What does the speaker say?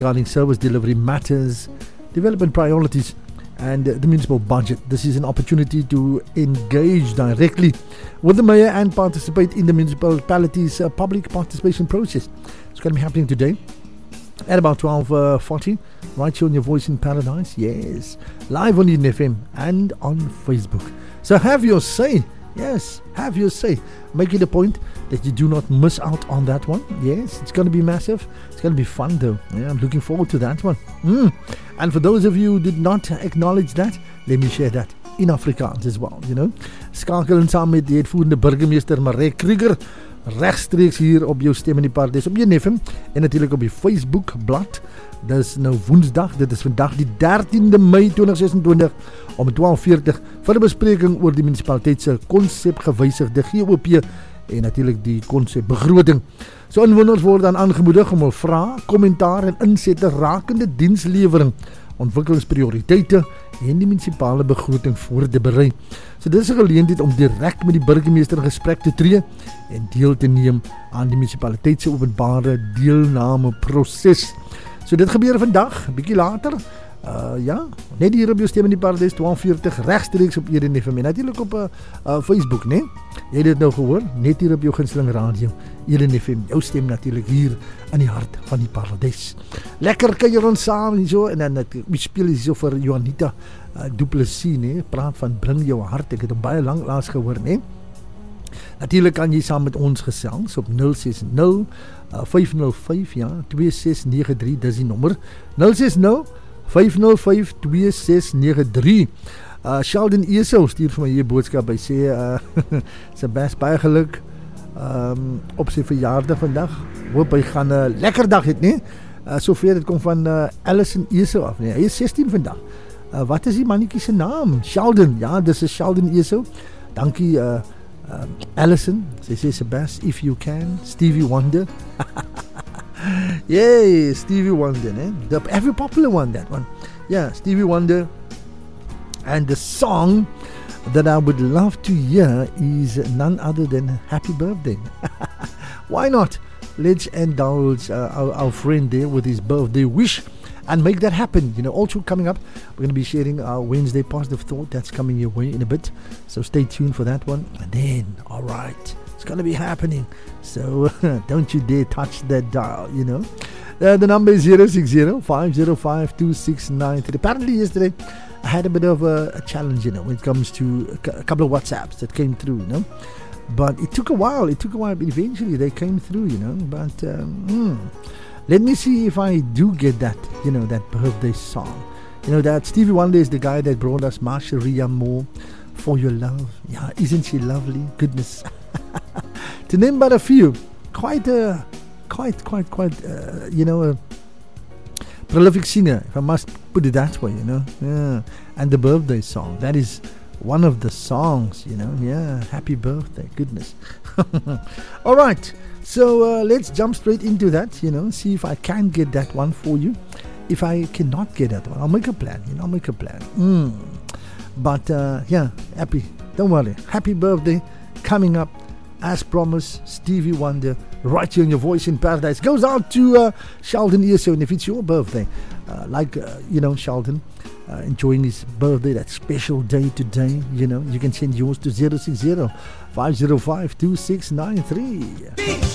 regarding service delivery matters, development priorities, and the municipal budget. This is an opportunity to engage directly with the mayor and participate in the municipality's public participation process. It's going to be happening today at about 12:40, right here on Your Voice in Paradise. Yes, live on Eden FM and on Facebook. So have your say. Yes, have your say. Make it a point that you do not miss out on that one. Yes, it's going to be massive. It's going to be fun though. Yeah, I'm looking forward to that one. And for those of you who did not acknowledge that, let me share that in Afrikaans as well, you know. Skakel en saam met die uitvoerende burgemeester Marek Kruger rechtstreeks hier op jou Stem in die Paradijs op jou FM en natuurlijk op die Facebook blad. Dit is nou woensdag, dit is vandag die 13de Mei 2026 om 12:40 vir 'n bespreking oor die munisipaliteit se konsep gewysigde GOP en natuurlijk die konsep begroting. So inwoners word dan aangemoedig om hul vrae, kommentaar en insette rakende dienslewering, ontwikkelingsprioriteite en die munisipale begroting voor te berei. So dit is 'n geleentheid om direk met die burgemeester in gesprek te tree en deel te neem aan die munisipaliteit se openbare deelnameproses. So dit gebeur vandag, 'n bietjie later. Ja, net hier op jou Stem in die Paradijs 12:40 regstreeks op Eden FM en natuurlik op Facebook, né? Jy het dit nou gehoor, net hier op jou gunsteling radio Eden FM. Jou stem natuurlik hier in die hart van die Paradijs. Lekker kuier ons saam en so en dan ek speel hier so vir Juanita Du Plessis, né? Praat van bring jou hart. Ek het hom baie lank laas gehoor, né? Natuurlik kan jy saam met ons gesels op 060 505 ja 2693, dis die nommer 060 505 2693. Sheldon Eso stuur vir my hier boodskap. Hy sê sy best baie geluk op sy verjaardag vandag. Hoop hy gaan 'n lekker dag hê, nee. Sover dit kom van Allison Eso af, nee. Hy is 16 vandag. Wat is die mannetjie se naam? Sheldon. Ja, dis is Sheldon Eso. Dankie Allison. Sy sê sy best if you can. Stevie Wonder. Yay, Stevie Wonder, eh? The every popular one, that one. Yeah, Stevie Wonder. And the song that I would love to hear is none other than Happy Birthday. Why not? Let's indulge our friend there with his birthday wish and make that happen. You know, also coming up, we're going to be sharing our Wednesday positive thought. That's coming your way in a bit. So stay tuned for that one. And then, all right, it's going to be happening. So don't you dare touch that dial, you know. The number is 060-505-2693. Apparently yesterday I had a bit of a challenge, you know, when it comes to a couple of WhatsApps that came through, you know. But it took a while. But eventually they came through, you know. But let me see if I do get that, you know, that birthday song. You know, that Stevie Wonder is the guy that brought us Marsharia Moore, For Your Love. Yeah, isn't she lovely? Goodness. To name but a few. Quite, you know, a prolific singer, if I must put it that way, you know. Yeah. And the birthday song, that is one of the songs, you know. Yeah, happy birthday, goodness. All right, so let's jump straight into that, you know, see if I can get that one for you. If I cannot get that one, I'll make a plan, you know, I'll make a plan. But yeah, don't worry, happy birthday coming up. As promised, Stevie Wonder, right here on Your Voice in Paradise. Goes out to Sheldon Eso. And if it's your birthday, you know, Sheldon, enjoying his birthday, that special day today, you know, you can send yours to 060-505-2693.